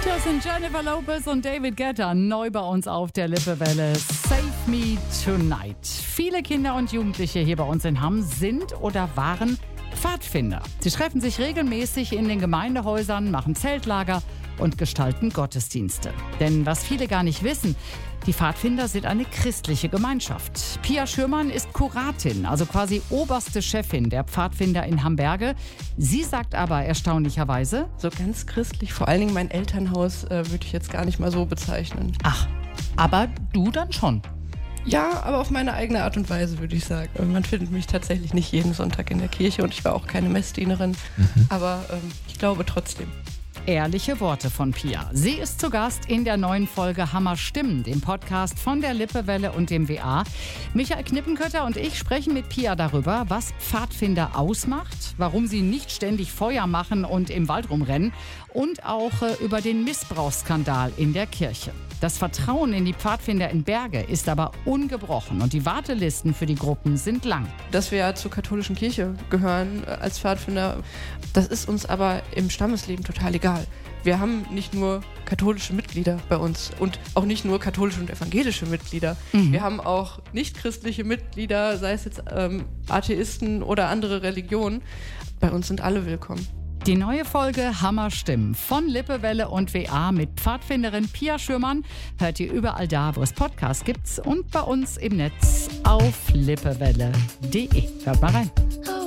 Das sind Jennifer Lopez und David Guetta, neu bei uns auf der Lippewelle. Save Me Tonight. Viele Kinder und Jugendliche hier bei uns in Hamm sind oder waren Pfadfinder. Sie treffen sich regelmäßig in den Gemeindehäusern, machen Zeltlager und gestalten Gottesdienste. Denn was viele gar nicht wissen, die Pfadfinder sind eine christliche Gemeinschaft. Pia Schürmann ist Kuratin, also quasi oberste Chefin der Pfadfinder in Hamberge. Sie sagt aber erstaunlicherweise: So ganz christlich, vor allen Dingen mein Elternhaus, würde ich jetzt gar nicht mal so bezeichnen. Ach, aber du dann schon? Ja, aber auf meine eigene Art und Weise, würde ich sagen. Man findet mich tatsächlich nicht jeden Sonntag in der Kirche und ich war auch keine Messdienerin. Aber ich glaube trotzdem. Ehrliche Worte von Pia. Sie ist zu Gast in der neuen Folge Hammer Stimmen, dem Podcast von der Lippewelle und dem WA. Michael Knippenkötter und ich sprechen mit Pia darüber, was Pfadfinder ausmacht, warum sie nicht ständig Feuer machen und im Wald rumrennen und auch über den Missbrauchsskandal in der Kirche. Das Vertrauen in die Pfadfinder in Berge ist aber ungebrochen und die Wartelisten für die Gruppen sind lang. Dass wir ja zur katholischen Kirche gehören als Pfadfinder, das ist uns aber im Stammesleben total egal. Wir haben nicht nur katholische Mitglieder bei uns und auch nicht nur katholische und evangelische Mitglieder. Wir haben auch nicht-christliche Mitglieder, sei es jetzt Atheisten oder andere Religionen. Bei uns sind alle willkommen. Die neue Folge Hammer Stimmen von Lippewelle und WA mit Pfadfinderin Pia Schürmann hört ihr überall da, wo es Podcasts gibt und bei uns im Netz auf lippewelle.de. Hört mal rein.